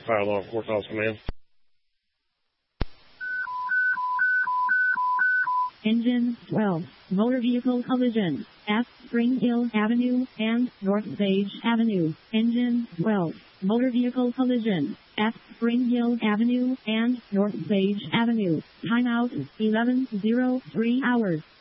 Fire alarm, courthouse command. Engine 12, motor vehicle collision at Spring Hill Avenue and North Page Avenue. Engine 12, motor vehicle collision at Spring Hill Avenue and North Page Avenue. Timeout 11:03 hours.